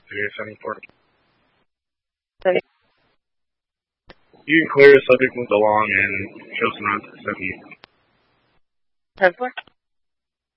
74. Seventy. You can clear, subject moved along, and show some runs at 70. 10-4.